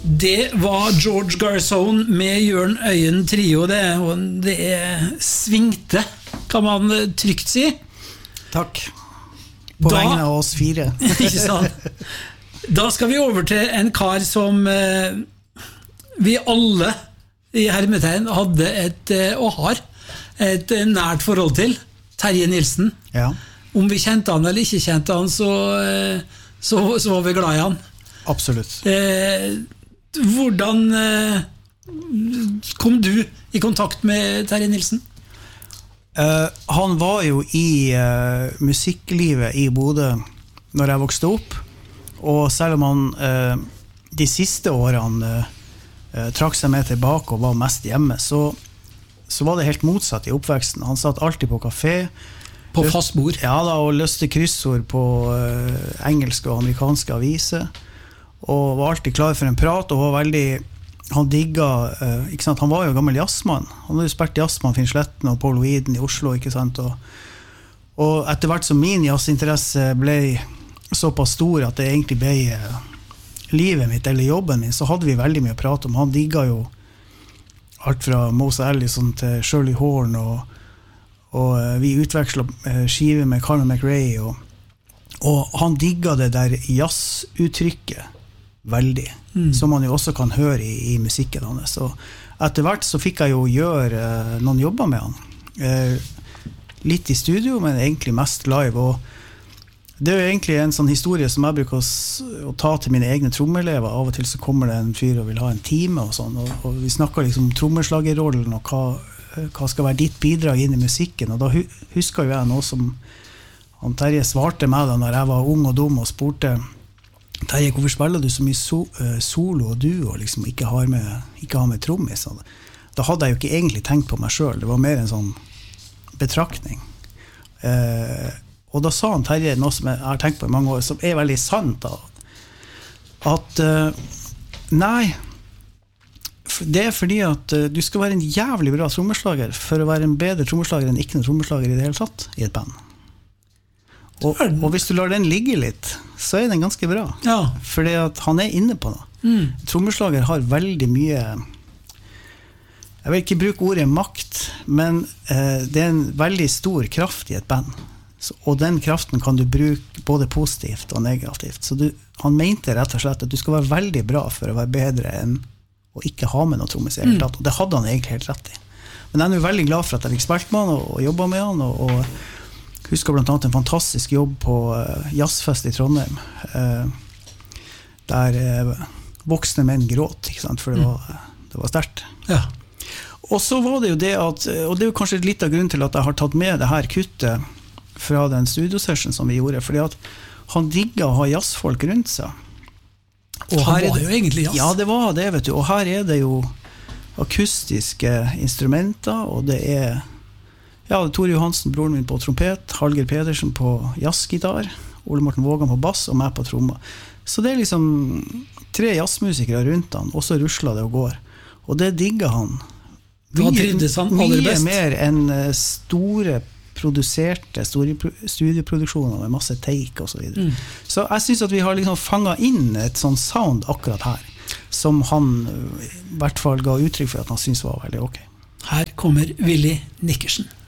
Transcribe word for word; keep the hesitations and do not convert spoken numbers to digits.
Det var George Garzone med Jørn Øyen trio, det, og det svingte, kan man trygt si. Takk. På da, vegne av oss fire. Ikke sant? Da skal vi over til en kar som eh, vi alle i hermetegn hadde et, eh, og har, et nært forhold til. Terje Nilsen. Ja. Om vi kjente han eller ikke kjente han, så, eh, så, så var vi glad i han. Absolutt. Eh, Hvordan eh, kom du i kontakt med Terje Nilsen? Uh, han var jo i uh, musikklivet i Bodø når jeg vokste opp, og selv om han uh, de siste årene uh, uh, trakk seg med tilbake og var mest hjemme, så, så var det helt motsatt i oppveksten. Han satt alltid på kafé. På fast bord? Ja da, og løste kryssord på uh, engelske og amerikanske aviser. Og var alltid klar for en prat, og var veldig, han digget, uh, ikke sant, han var jo gammel jazzmann, han hadde jo spilt jazzmann Finn Sletten og Paul Weeden i Oslo, ikke sant, og, og etter hvert som min jazzinteresse ble såpass stor at det egentlig ble uh, livet mitt eller jobben min, så hadde vi veldig mye å prate om. Han digget jo alt fra Mose Allison til Shirley Horn, og, og uh, vi utvekslet uh, skiver med Carmen McRae, og, og han digget det der jazzuttrykket veldig, mm. som man jo også kan høre i, i musikken hans. Og etter hvert så fikk jeg jo gjøre eh, noen jobber med han. Eh, litt i studio, men egentlig mest live. Og det er jo egentlig en sånn historie som jeg bruker å, å ta til mine egne trommeelever. Av og til så kommer det en fyr og vil ha en time og sånn, og, og vi snakker liksom om trommeslagerrollen og hva, hva skal være ditt bidrag inn i musikken. Og da husker jo jeg noe som han Terje svarte meg da når jeg var ung og dum og spurte Terje, hvorfor spiller du så mye so, uh, solo og duo og liksom ikke har med, ikke har med trommis? Da hadde jeg jo ikke egentlig tenkt på meg selv, det var mer en sånn betraktning. Uh, og da sa han Terje noe som jeg har tenkt på i mange år, som er veldig sant da, at uh, nei, det er fordi at uh, du skal være en jævlig bra trommeslager for å være en bedre trommeslager enn ikke en trommeslager i det hele tatt i et band. Og, og hvis du lar den ligge litt, så er den ganske bra. Ja. Fordi at han er inne på det. Mm. Trommeslager har veldig mye, jeg vil ikke bruke ordet makt, men eh, det er en veldig stor kraft i et band. Så, og den kraften kan du bruke både positivt og negativt. Så du, han mente rett og slett at du skal være veldig bra for å være bedre enn å ikke ha med noe trommis i hele tatt. Og det hadde han egentlig helt rett i. Men jeg er jo veldig glad for at jeg fikk spilt med han og, og jobbet med han, og, og husker blant annet en fantastisk jobb på uh, jazzfest i Trondheim, uh, der uh, voksne menn gråt, ikke sant, for det var, uh, det var sterkt. Ja. Og så var det jo det at, og det er jo kanskje litt av grunnen til at jeg har tatt med det her kuttet fra den studiosession som vi gjorde, fordi at han digget å ha jazzfolk rundt seg. Og han her var det, jo egentlig jazz. Ja, det var det, vet du, og her er det jo akustiske instrumenter, og det er ja, det er Tore Johansen, broren min på trompet, Hallgeir Pedersen på jazzgitar, Ole Morten Vågan på bass og meg på tromma. Så det er liksom tre jazzmusikere rundt han, og så rusler det og går. Og det digger han. Hva trivdes han aller best? Mye mer enn store produserte store studieproduksjoner med masse take og så videre. Mm. Så jeg synes at vi har liksom fanget inn et sånn sound akkurat her, som han i hvert fall ga uttrykk for at han synes var veldig ok. Her kommer Willy Nickerson.